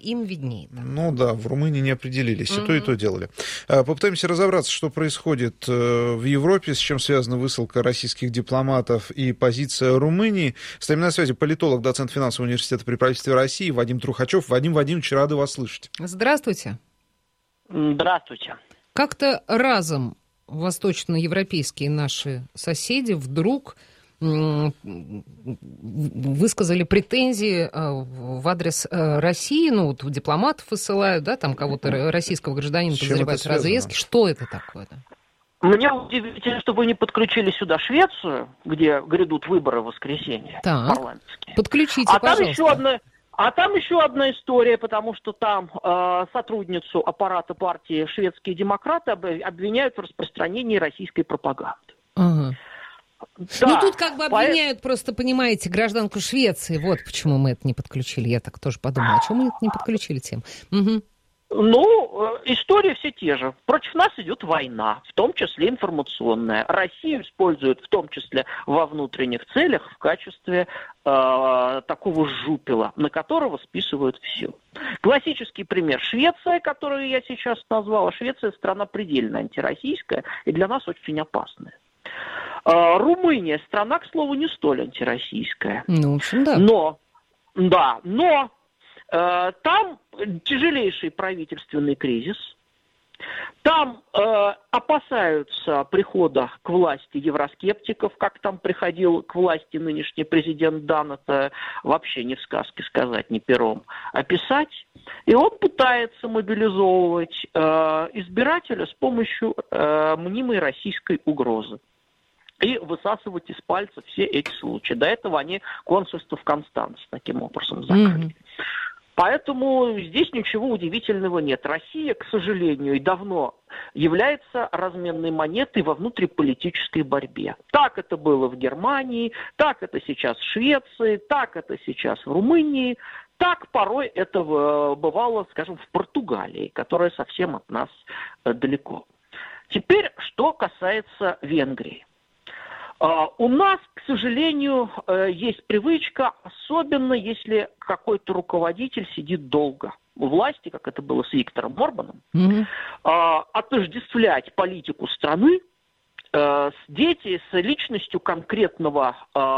им виднее. Ну да, в Румынии не определились, и то делали. Попытаемся разобраться, что происходит в Европе, с чем связана высылка российских дипломатов и позиция Румынии. С нами на связи политолог, доцент финансового университета при правительстве России Вадим Трухачев. Вадим Вадимович, рады вас слышать. Здравствуйте. Здравствуйте. Как-то разом восточноевропейские наши соседи вдруг высказали претензии в адрес России, ну, вот дипломатов высылают, да, там кого-то российского гражданина подозревают в разъездке. Что это такое-то? Мне удивительно, что вы не подключили сюда Швецию, где грядут выборы в воскресенье парламентские. Подключите, пожалуйста. Там еще одна история, потому что там сотрудницу аппарата партии «Шведские демократы» обвиняют в распространении российской пропаганды. Ага. Да, ну, тут как бы обвиняют, просто, понимаете, гражданку Швеции. Вот почему мы это не подключили. Я так тоже подумала, а чему мы это не подключили тем? Угу. Ну, истории все те же. Против нас идет война, в том числе информационная. Россию используют в том числе во внутренних целях в качестве такого жупела, на которого списывают все. Классический пример Швеция, которую я сейчас назвала. Швеция страна предельно антироссийская и для нас очень опасная. Румыния страна, к слову, не столь антироссийская. Ну, в общем, да. Но там тяжелейший правительственный кризис. Там опасаются прихода к власти евроскептиков, как там приходил к власти нынешний президент Дан, это вообще не в сказке сказать, не пером описать. И он пытается мобилизовывать избирателя с помощью мнимой российской угрозы и высасывать из пальца все эти случаи. До этого они консульство в Констанце таким образом закрыли. Поэтому здесь ничего удивительного нет. Россия, к сожалению, и давно является разменной монетой во внутриполитической борьбе. Так это было в Германии, так это сейчас в Швеции, так это сейчас в Румынии, так порой это бывало, скажем, в Португалии, которая совсем от нас далеко. Теперь, что касается Венгрии. У нас, к сожалению, есть привычка, особенно если какой-то руководитель сидит долго у власти, как это было с Виктором Орбаном, отождествлять политику страны с личностью конкретного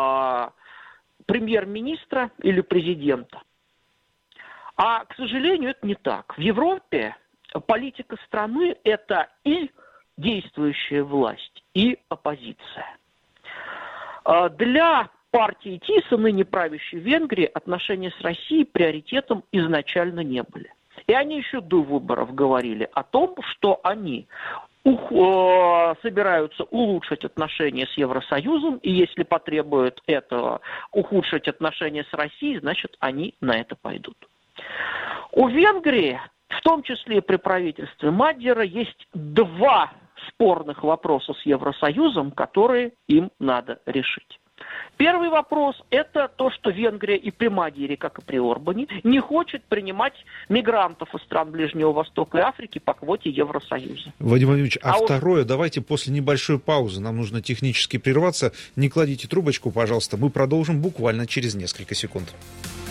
премьер-министра или президента. А, к сожалению, это не так. В Европе политика страны – это и действующая власть, и оппозиция. Для партии ТИСа, ныне правящей в Венгрии, отношения с Россией приоритетом изначально не были. И они еще до выборов говорили о том, что они собираются улучшить отношения с Евросоюзом, и если потребуют этого ухудшить отношения с Россией, значит, они на это пойдут. У Венгрии, в том числе и при правительстве Мадера, есть два спорных вопроса с Евросоюзом, которые им надо решить. Первый вопрос – это то, что Венгрия и при Мадере, как и при Орбане, не хочет принимать мигрантов из стран Ближнего Востока и Африки по квоте Евросоюза. Вадим Владимирович, второе, давайте после небольшой паузы, нам нужно технически прерваться. Не кладите трубочку, пожалуйста, мы продолжим буквально через несколько секунд.